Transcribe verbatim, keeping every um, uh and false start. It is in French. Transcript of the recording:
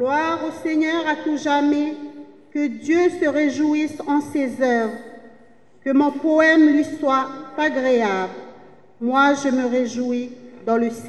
Gloire au Seigneur à tout jamais, que Dieu se réjouisse en ses œuvres, que mon poème lui soit agréable. Moi, je me réjouis dans le Seigneur.